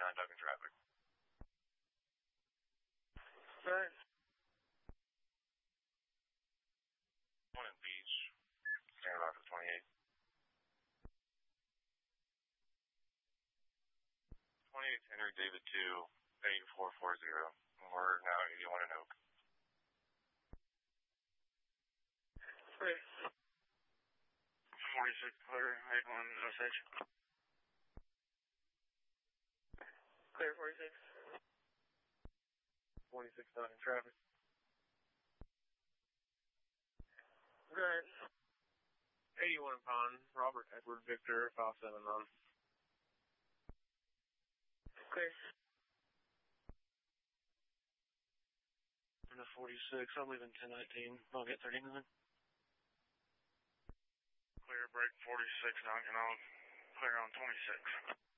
ducking traffic. Right. One in Beach. Stand by for 28. 28 Henry David 2, 8440. We're now 81 in Oak. Right. 46 clear, 81 Osage. Clear 46. 46 ducking traffic. Right. 81 Pond, Robert Edward Victor, 579. Clear. And the 46, I'm leaving 1019. I'll get 39. Clear break 46, knocking on. Clear on 26.